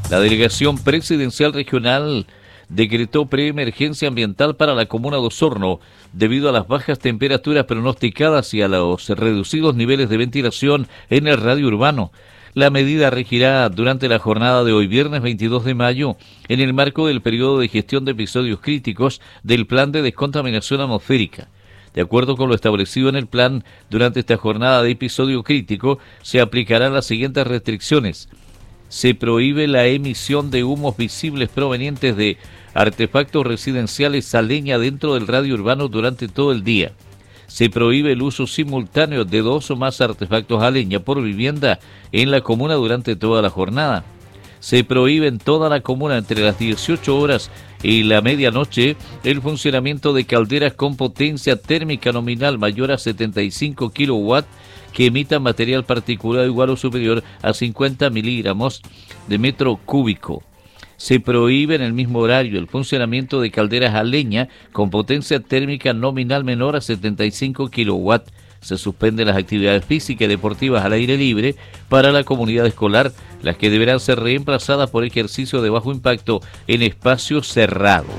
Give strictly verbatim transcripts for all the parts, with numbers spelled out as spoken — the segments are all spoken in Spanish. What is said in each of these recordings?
La Delegación Presidencial Regional decretó preemergencia ambiental para la comuna de Osorno debido a las bajas temperaturas pronosticadas y a los reducidos niveles de ventilación en el radio urbano. La medida regirá durante la jornada de hoy, viernes veintidós de mayo, en el marco del periodo de gestión de episodios críticos del Plan de Descontaminación Atmosférica. De acuerdo con lo establecido en el plan, durante esta jornada de episodio crítico se aplicarán las siguientes restricciones. Se prohíbe la emisión de humos visibles provenientes de artefactos residenciales a leña dentro del radio urbano durante todo el día. Se prohíbe el uso simultáneo de dos o más artefactos a leña por vivienda en la comuna durante toda la jornada. Se prohíbe en toda la comuna entre las dieciocho horas y la medianoche el funcionamiento de calderas con potencia térmica nominal mayor a setenta y cinco kilowatts que emitan material particulado igual o superior a cincuenta miligramos de metro cúbico. Se prohíbe en el mismo horario el funcionamiento de calderas a leña con potencia térmica nominal menor a setenta y cinco kilowatts. Se suspenden las actividades físicas y deportivas al aire libre para la comunidad escolar, las que deberán ser reemplazadas por ejercicio de bajo impacto en espacios cerrados.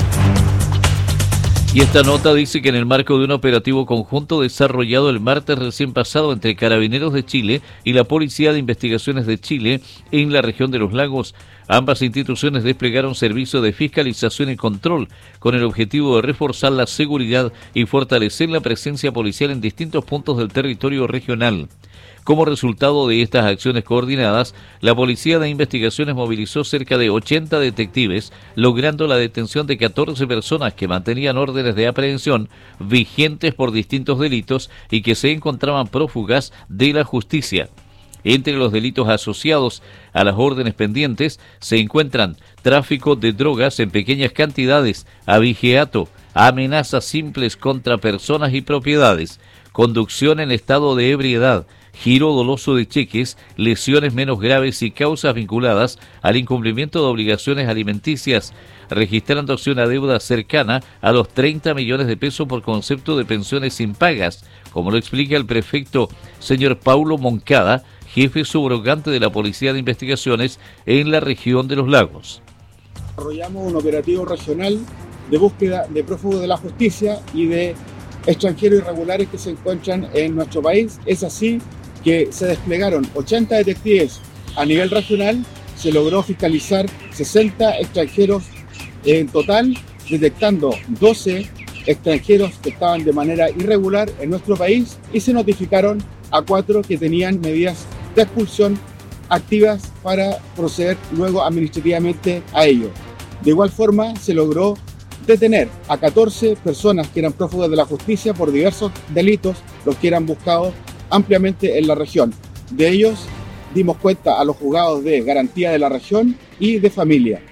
Y esta nota dice que en el marco de un operativo conjunto desarrollado el martes recién pasado entre Carabineros de Chile y la Policía de Investigaciones de Chile en la región de los lagos, ambas instituciones desplegaron servicios de fiscalización y control con el objetivo de reforzar la seguridad y fortalecer la presencia policial en distintos puntos del territorio regional. Como resultado de estas acciones coordinadas, la Policía de Investigaciones movilizó cerca de ochenta detectives, logrando la detención de catorce personas que mantenían órdenes de aprehensión vigentes por distintos delitos y que se encontraban prófugas de la justicia. Entre los delitos asociados a las órdenes pendientes se encuentran tráfico de drogas en pequeñas cantidades, abigeato, amenazas simples contra personas y propiedades, conducción en estado de ebriedad, giro doloso de cheques, lesiones menos graves y causas vinculadas al incumplimiento de obligaciones alimenticias, registrándose una deuda cercana a los treinta millones de pesos por concepto de pensiones impagas, como lo explica el prefecto señor Paulo Moncada, jefe subrogante de la Policía de Investigaciones en la región de los lagos. Desarrollamos un operativo regional de búsqueda de prófugos de la justicia y de extranjeros irregulares que se encuentran en nuestro país. Es así que se desplegaron ochenta detectives a nivel regional, se logró fiscalizar sesenta extranjeros en total, detectando doce extranjeros que estaban de manera irregular en nuestro país y se notificaron a cuatro que tenían medidas de expulsión activas para proceder luego administrativamente a ello. De igual forma, se logró detener a catorce personas que eran prófugas de la justicia por diversos delitos, los que eran buscados ampliamente en la región. De ellos dimos cuenta a los juzgados de garantía de la región y de familia.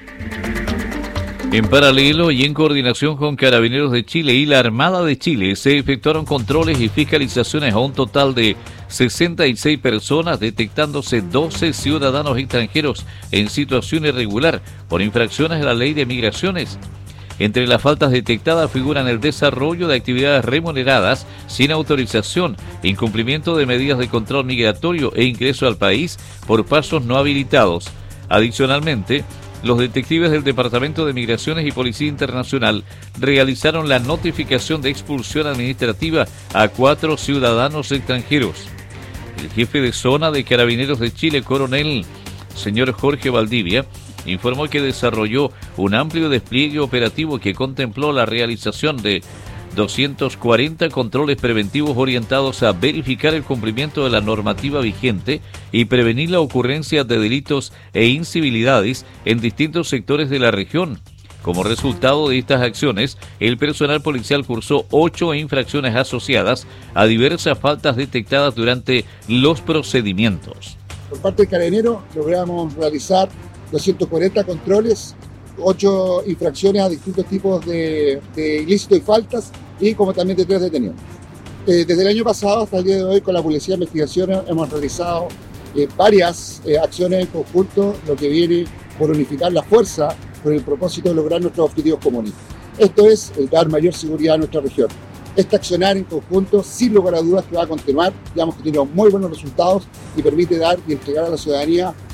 En paralelo y en coordinación con Carabineros de Chile y la Armada de Chile, se efectuaron controles y fiscalizaciones a un total de sesenta y seis personas, detectándose doce ciudadanos extranjeros en situación irregular por infracciones a la Ley de Migraciones. Entre las faltas detectadas figuran el desarrollo de actividades remuneradas sin autorización, incumplimiento de medidas de control migratorio e ingreso al país por pasos no habilitados. Adicionalmente, los detectives del Departamento de Migraciones y Policía Internacional realizaron la notificación de expulsión administrativa a cuatro ciudadanos extranjeros. El jefe de zona de Carabineros de Chile, coronel señor Jorge Valdivia, informó que desarrolló un amplio despliegue operativo que contempló la realización de doscientos cuarenta controles preventivos orientados a verificar el cumplimiento de la normativa vigente y prevenir la ocurrencia de delitos e incivilidades en distintos sectores de la región. Como resultado de estas acciones, el personal policial cursó ocho infracciones asociadas a diversas faltas detectadas durante los procedimientos. Por parte del Carabinero logramos realizar doscientos cuarenta controles, ocho infracciones a distintos tipos de, de ilícitos y faltas, y como también de tres detenidos. Eh, desde el año pasado hasta el día de hoy, con la Policía de Investigaciones hemos realizado eh, varias eh, acciones en conjunto, lo que viene por unificar la fuerza con el propósito de lograr nuestros objetivos comunes. Esto es el dar mayor seguridad a nuestra región. Este accionar en conjunto, sin lugar a dudas, que va a continuar, ya hemos tenido muy buenos resultados y permite dar y entregar a la ciudadanía